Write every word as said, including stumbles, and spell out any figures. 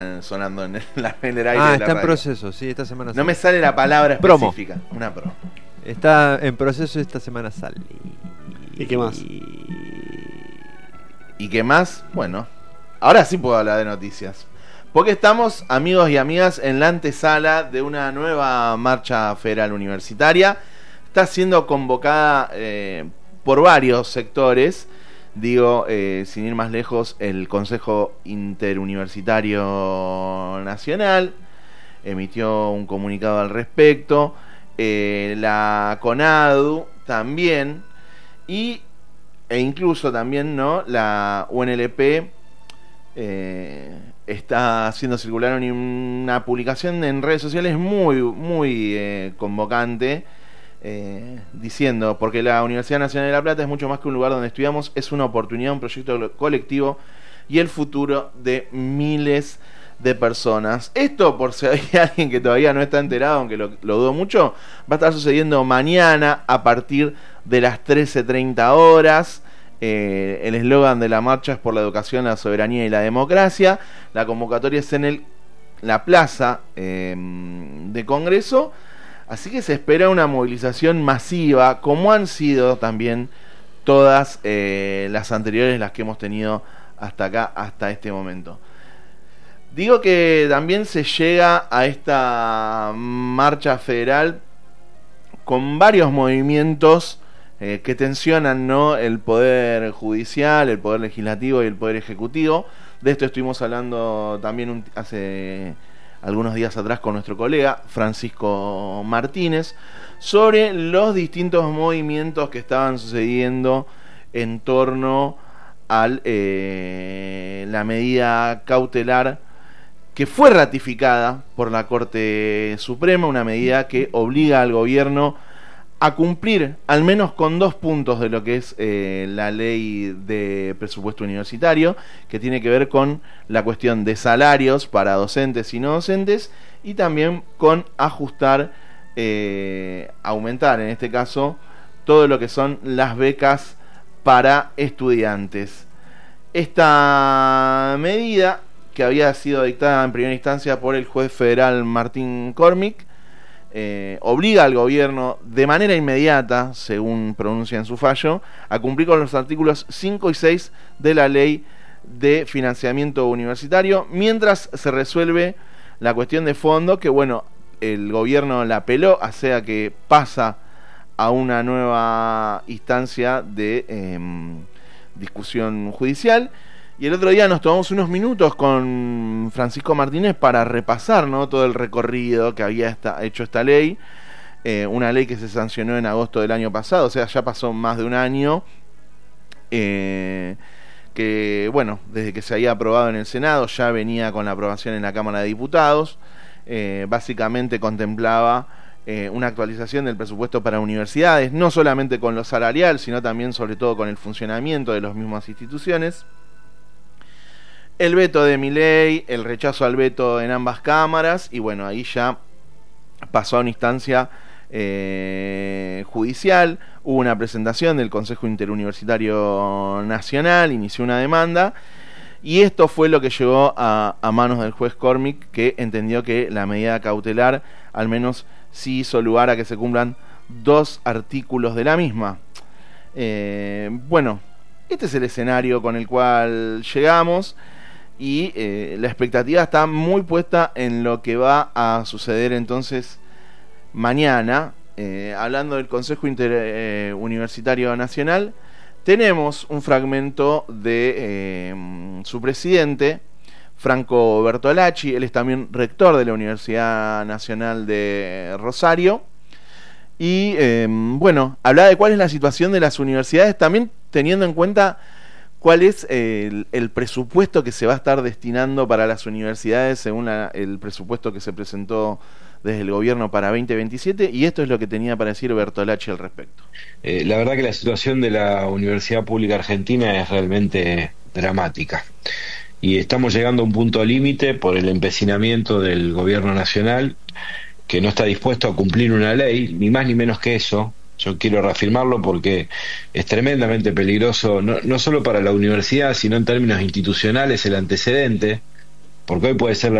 sonando en el, en el aire Ah, de la está en radio. proceso, sí, esta semana No sale. me sale la palabra Promo. específica. Una pro. Está en proceso y esta semana sale. ¿Y qué más? ¿Y qué más? Bueno, ahora sí puedo hablar de noticias. Porque estamos, amigos y amigas, en la antesala de una nueva marcha federal universitaria. Está siendo convocada eh, por varios sectores. Digo, eh, sin ir más lejos, el Consejo Interuniversitario Nacional emitió un comunicado al respecto. Eh, la CONADU también. Y, e incluso también, ¿no? La U N L P eh, está haciendo circular una publicación en redes sociales muy, muy eh, convocante. Eh, diciendo, porque la Universidad Nacional de La Plata es mucho más que un lugar donde estudiamos, es una oportunidad, un proyecto colectivo y el futuro de miles de personas. Esto, por si hay alguien que todavía no está enterado, aunque lo, lo dudo mucho, va a estar sucediendo mañana a partir de las trece treinta horas. Eh, el eslogan de la marcha es por la educación, la soberanía y la democracia. La convocatoria es en el, la plaza eh, de Congreso. Así que se espera una movilización masiva, como han sido también todas eh, las anteriores, las que hemos tenido hasta acá, hasta este momento. Digo que también se llega a esta marcha federal con varios movimientos eh, que tensionan, ¿no?, el poder judicial, el poder legislativo y el poder ejecutivo. De esto estuvimos hablando también un, hace algunos días atrás con nuestro colega Francisco Martínez sobre los distintos movimientos que estaban sucediendo en torno a eh, la medida cautelar que fue ratificada por la Corte Suprema, una medida que obliga al gobierno a cumplir al menos con dos puntos de lo que es eh, la ley de presupuesto universitario, que tiene que ver con la cuestión de salarios para docentes y no docentes, y también con ajustar, eh, aumentar en este caso, todo lo que son las becas para estudiantes. Esta medida, que había sido dictada en primera instancia por el juez federal Martín Cormick, Eh, obliga al gobierno de manera inmediata, según pronuncia en su fallo, a cumplir con los artículos cinco y seis de la ley de financiamiento universitario, mientras se resuelve la cuestión de fondo, que bueno, el gobierno la apeló, o sea que pasa a una nueva instancia de eh, discusión judicial. Y el otro día nos tomamos unos minutos con Francisco Martínez para repasar, ¿no?, todo el recorrido que había esta, hecho esta ley. Eh, una ley que se sancionó en agosto del año pasado, o sea, ya pasó más de un año. Eh, que, bueno, desde que se había aprobado en el Senado, ya venía con la aprobación en la Cámara de Diputados. Eh, básicamente contemplaba eh, una actualización del presupuesto para universidades, no solamente con lo salarial, sino también, sobre todo, con el funcionamiento de las mismas instituciones. El veto de Milei, el rechazo al veto en ambas cámaras, y bueno, ahí ya pasó a una instancia eh, judicial. Hubo una presentación del Consejo Interuniversitario Nacional, inició una demanda, y esto fue lo que llegó a, a manos del juez Cormick, que entendió que la medida cautelar al menos sí hizo lugar a que se cumplan dos artículos de la misma. Eh, bueno, este es el escenario con el cual llegamos. Y eh, la expectativa está muy puesta en lo que va a suceder entonces mañana. Eh, hablando del Consejo Interuniversitario Nacional, tenemos un fragmento de eh, su presidente, Franco Bertolacci. Él es también rector de la Universidad Nacional de Rosario. Y eh, bueno, hablaba de cuál es la situación de las universidades, también teniendo en cuenta cuál es el, el presupuesto que se va a estar destinando para las universidades según la, el presupuesto que se presentó desde el gobierno para veinte veintisiete, y esto es lo que tenía para decir Bertolacci al respecto. Eh, la verdad que la situación de la Universidad Pública Argentina es realmente dramática, y estamos llegando a un punto límite por el empecinamiento del gobierno nacional, que no está dispuesto a cumplir una ley, ni más ni menos que eso. Yo quiero reafirmarlo porque es tremendamente peligroso, no, no solo para la universidad, sino en términos institucionales, el antecedente, porque hoy puede ser la